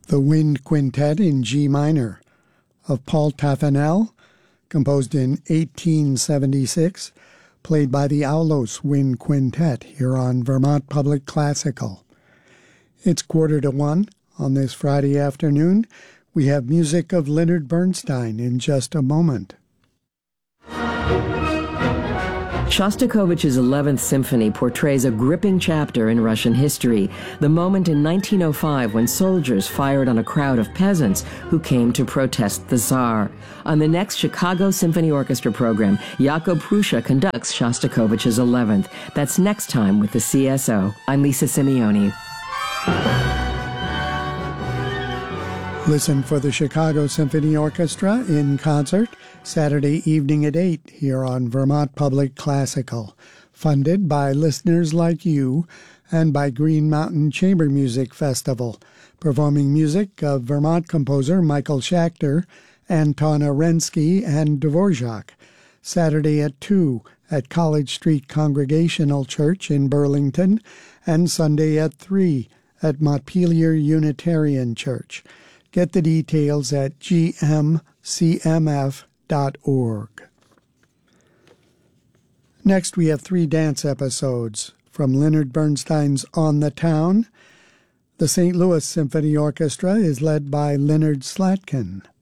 The Wind Quintet in G minor of Paul Taffanel, composed in 1876, played by the Aulos Wind Quintet here on Vermont Public Classical. It's 1:45 on this Friday afternoon. We have music of Leonard Bernstein in just a moment. Shostakovich's 11th Symphony portrays a gripping chapter in Russian history, the moment in 1905 when soldiers fired on a crowd of peasants who came to protest the Tsar. On the next Chicago Symphony Orchestra program, Jakub Prussia conducts Shostakovich's 11th. That's next time with the CSO. I'm Lisa Simeoni. Listen for the Chicago Symphony Orchestra in concert Saturday evening at 8 here on Vermont Public Classical, funded by listeners like you and by Green Mountain Chamber Music Festival, performing music of Vermont composer Michael Schachter, Anton Arensky, and Dvorak. Saturday at 2 at College Street Congregational Church in Burlington, and Sunday at 3 at Montpelier Unitarian Church. Get the details at gmcmf.org. Next, we have 3 dance episodes from Leonard Bernstein's On the Town. The St. Louis Symphony Orchestra is led by Leonard Slatkin.